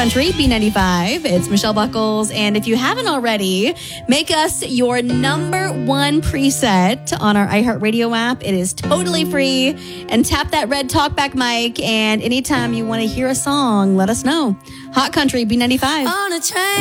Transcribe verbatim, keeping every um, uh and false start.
Country B ninety-five. It's Michelle Buckles. And if you haven't already, make us your number one preset on our iHeartRadio app. It is totally free. And tap that red talkback mic. And anytime you want to hear a song, let us know. Hot Country B ninety-five. On a train.